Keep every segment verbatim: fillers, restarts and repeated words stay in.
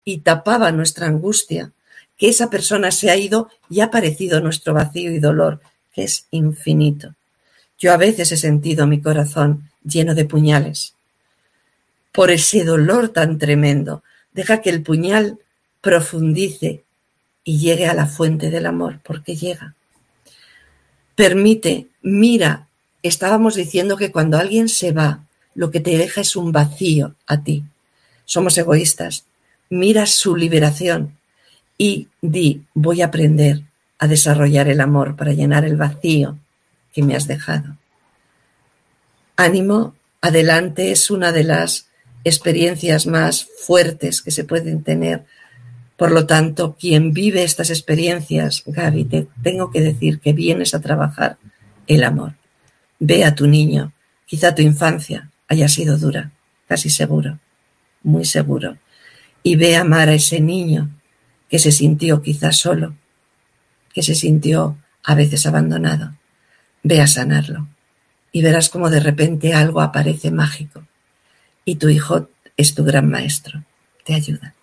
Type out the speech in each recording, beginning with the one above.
y tapaba nuestra angustia, que esa persona se ha ido y ha aparecido nuestro vacío y dolor, que es infinito. Yo a veces he sentido mi corazón lleno de puñales. Por ese dolor tan tremendo, deja que el puñal profundice y llegue a la fuente del amor, porque llega. Permite, mira, estábamos diciendo que cuando alguien se va, lo que te deja es un vacío a ti. Somos egoístas. Mira su liberación y di, voy a aprender a desarrollar el amor para llenar el vacío que me has dejado. Ánimo, adelante, es una de las experiencias más fuertes que se pueden tener. Por lo tanto, quien vive estas experiencias, Gaby, te tengo que decir que vienes a trabajar el amor. Ve a tu niño, quizá tu infancia haya sido dura, casi seguro, muy seguro, y ve a amar a ese niño que se sintió quizá solo, que se sintió a veces abandonado. Ve a sanarlo y verás cómo de repente algo aparece mágico y tu hijo es tu gran maestro, te ayuda.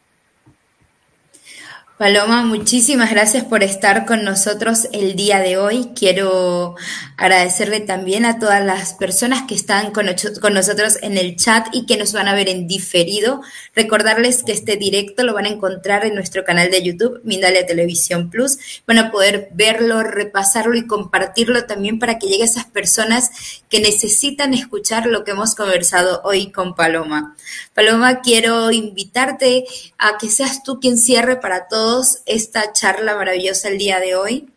Paloma, muchísimas gracias por estar con nosotros el día de hoy. Quiero agradecerle también a todas las personas que están con, con nosotros en el chat y que nos van a ver en diferido. Recordarles que este directo lo van a encontrar en nuestro canal de YouTube, Mindalia Televisión Plus. Van a poder verlo, repasarlo y compartirlo también para que llegue a esas personas que necesitan escuchar lo que hemos conversado hoy con Paloma. Paloma, quiero invitarte a que seas tú quien cierre para todos esta charla maravillosa el día de hoy.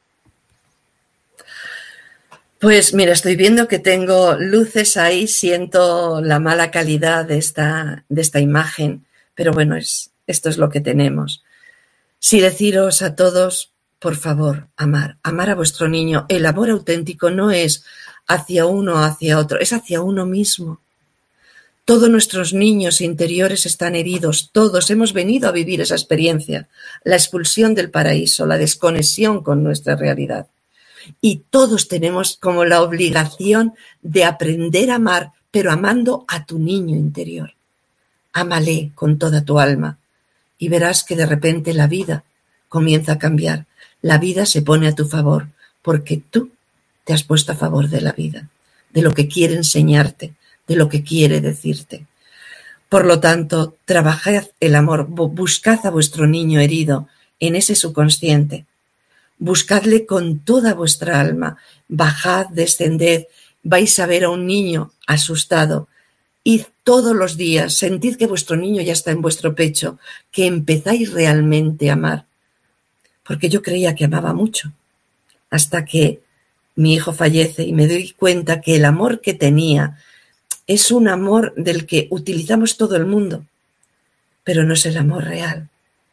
Pues mira, estoy viendo que tengo luces ahí, siento la mala calidad de esta, de esta imagen, pero bueno, es, esto es lo que tenemos. Sí, deciros a todos, por favor, amar, amar a vuestro niño. El amor auténtico no es hacia uno o hacia otro, es hacia uno mismo. Todos nuestros niños interiores están heridos, todos hemos venido a vivir esa experiencia, la expulsión del paraíso, la desconexión con nuestra realidad. Y todos tenemos como la obligación de aprender a amar, pero amando a tu niño interior. Ámale con toda tu alma y verás que de repente la vida comienza a cambiar. La vida se pone a tu favor porque tú te has puesto a favor de la vida, de lo que quiere enseñarte, de lo que quiere decirte. Por lo tanto, trabajad el amor, buscad a vuestro niño herido en ese subconsciente, buscadle con toda vuestra alma, bajad, descended, vais a ver a un niño asustado, id todos los días, sentid que vuestro niño ya está en vuestro pecho, que empezáis realmente a amar, porque yo creía que amaba mucho, hasta que mi hijo fallece y me doy cuenta que el amor que tenía es un amor del que utilizamos todo el mundo, pero no es el amor real,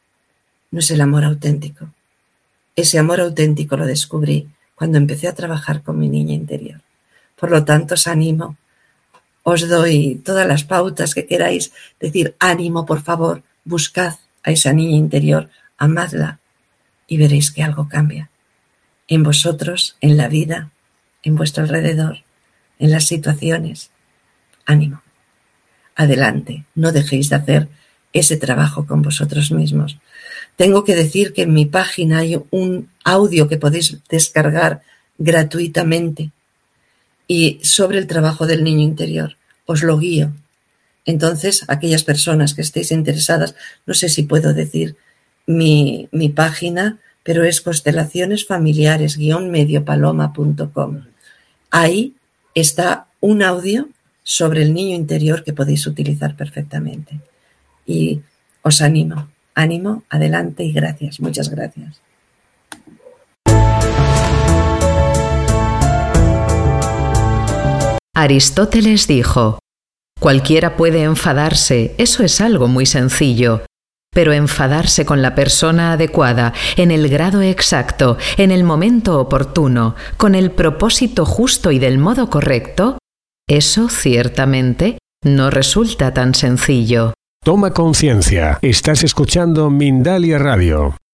no es el amor auténtico. Ese amor auténtico lo descubrí cuando empecé a trabajar con mi niña interior. Por lo tanto, os animo, os doy todas las pautas que queráis, decir, ánimo, por favor, buscad a esa niña interior, amadla y veréis que algo cambia. En vosotros, en la vida, en vuestro alrededor, en las situaciones. Ánimo, adelante, no dejéis de hacer ese trabajo con vosotros mismos. Tengo que decir que en mi página hay un audio que podéis descargar gratuitamente y sobre el trabajo del niño interior. Os lo guío. Entonces, aquellas personas que estéis interesadas, no sé si puedo decir mi, mi página, pero es constelaciones familiares guión mediopaloma punto com. Ahí está un audio sobre el niño interior que podéis utilizar perfectamente. Y os animo, ánimo, adelante y gracias, muchas gracias. Aristóteles dijo: cualquiera puede enfadarse, eso es algo muy sencillo, pero enfadarse con la persona adecuada, en el grado exacto, en el momento oportuno, con el propósito justo y del modo correcto, eso ciertamente no resulta tan sencillo. Toma conciencia. Estás escuchando Mindalia Radio.